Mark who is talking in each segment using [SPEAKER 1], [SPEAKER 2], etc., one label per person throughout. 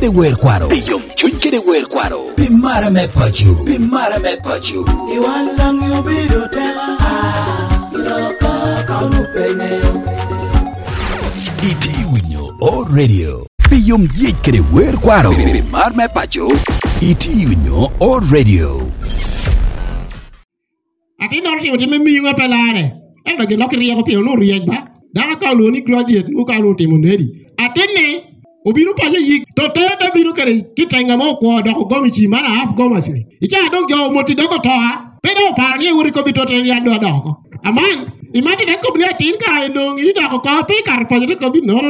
[SPEAKER 1] kede wer kwaro.
[SPEAKER 2] Piyom chuny kede wer kwaro.
[SPEAKER 1] Pimara me pachu.
[SPEAKER 2] Pimara me pachu.
[SPEAKER 3] Iwan lang yubido tela. Iroka kamu penye.
[SPEAKER 1] Iti winyo o radio. Piyom yech kede wer kwaro.
[SPEAKER 2] Pimara me pachu.
[SPEAKER 1] Iti winyo o radio.
[SPEAKER 4] Ati nor ti utime miyo pelare. Endo ke lokri ko piyo no riek ba. Dara ka lo ni graduate ko ka lo timo nedi. Atene obiru pa yi to tere biru kere kitenga mo ko do ko gomi chi mana half goma si. Icha don jo moti do ko to ha. Pero pa ni uri ko bito tere ya do ko. Aman imati de ko bli atin ka ndo ngi do ko pe kar pa de ko bi no.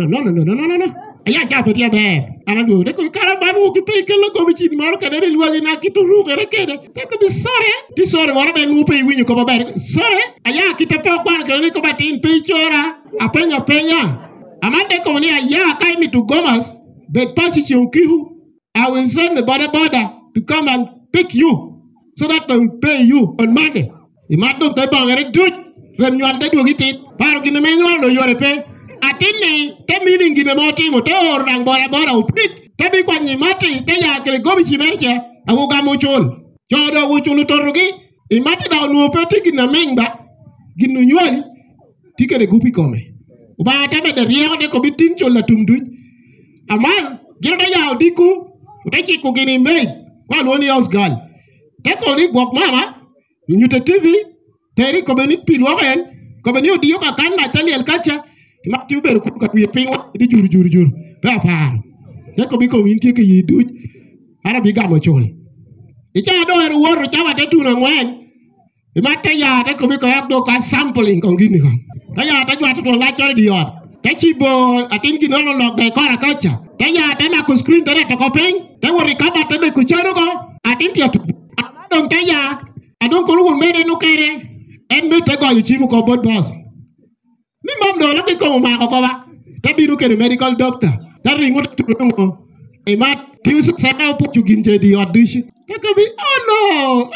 [SPEAKER 4] Aya cha pe ya be. Ana do de ko kara ba wo ki pe ke lo gomi chi maro ka de luwa na ki to ru kere kede. Te ko bi sore. Ti sore wora be lu pe winyu ko ba be. Sore aya ki te pe kwa ke ko ba tin pe chora. Apenya. Amande komuni aya kai me to Gomas, but position kihu. I will send the border to come and pick you so that they will pay you on Monday. Imado te bangere dut remnyal de dogiti paro gine menyo no yore pe atine te meeting gine moti mo to rang border upit te bi kwanyi mati te ya kre gobi chimerche aguga muchul chodo uchulu torugi imati da no pe tigina mengba ginu nyoli tikere gupi kome uba tabe de riego de ko bitin chola tumdu aman giro da yaw diku utachi ko gini mei kwa loni house girl te ko ni gok mama nyute tv teri ko beni pilwa en ko beni odiyo ka kanda tali el kacha makti ber ko ka wi pinwa di jur ba fa te ko bi ko win ti ke yidu ara bi gamo chol icha do er wor chawa te tuna ngwen imata ya te ko bi ko abdo ka sampling ko gini ko Taya ta jwa to la chori diot. Ta chibo atin ki no lok de kora kacha. Taya ta na ku screen tare to ko pen. Ta wori ka ba te de ku choro ko. Atin ti atu. Adon taya. Adon ko lu mere no kere. En me te go yu chimu ko bod boss. Ni mom do la ki ko ma ko ba. Ta bi ru ke medical doctor. Ta ringo to ngo. E ma ti su sa na pu ju ginje diot dish. Ta ko bi oh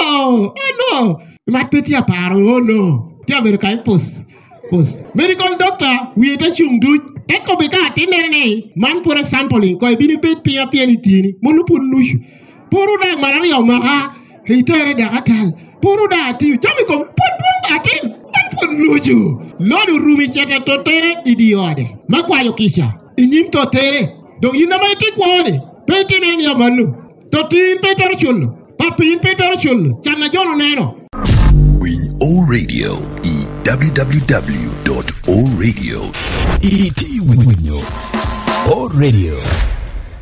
[SPEAKER 4] no. Ma peti aparo oh no. Ti aver kai pos. Medical doctor, we take you do. Eko bika tinerne man pura sampling. Ko bini pet pia tini. Munu pun nush. Puru da malaria maha. Hitere da atal. Puru da tiu. Jami ko pun atin. Pun nuju. Lodu rumi chete totere idiode. Makwa yo kisha. Inyim totere. Dong ina mai ti kwone. Peti neni ya manu. Totin petor chullo. Papin petor chullo. Chana jono neno.
[SPEAKER 1] We O Radio. www.oradio. ET Winyo. O Radio.